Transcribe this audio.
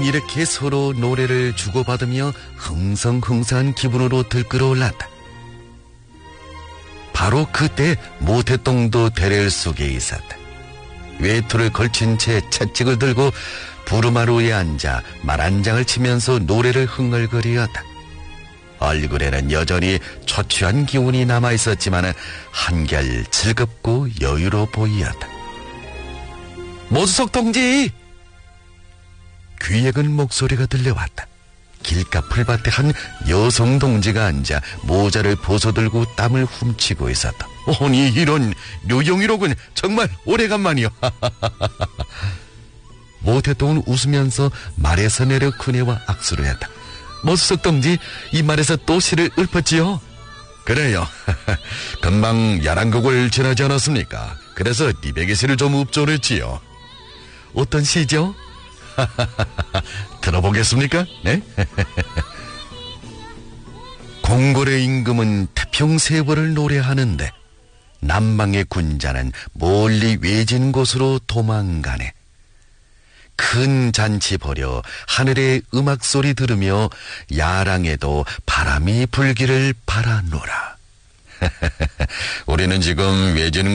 우리는 이렇게 서로 노래를 주고받으며 흥성흥성한 기분으로 들끓어올랐다. 바로 그때 모태똥도 대렐 속에 있었다. 외투를 걸친 채 채찍을 들고 부르마루에 앉아 말 한 장을 치면서 노래를 흥얼거리었다. 얼굴에는 여전히 초췌한 기운이 남아있었지만 한결 즐겁고 여유로워 보이었다. 모수석 동지! 귀에 근 목소리가 들려왔다. 길가 풀밭에 한 여성 동지가 앉아 모자를 벗어들고 땀을 훔치고 있었다. 아니 이런 류영희로군. 정말 오래간만이요. 모태똥은 웃으면서 말에서 내려 그네와 악수를 했다. 모수석 동지, 이 말에서 또 시를 읊었지요? 그래요. 금방 11곡을 지나지 않았습니까? 그래서 니백의 시를 좀 읊조렸지요. 어떤 시죠? 들어보겠습니까? 네? 공골의 임금은 태평세월을 노래하는데 남방의 군자는 멀리 외진 곳으로 도망가네. 큰 잔치 벌여 하늘의 음악소리 들으며 야랑에도 바람이 불기를 바라노라. 우리는 지금 외진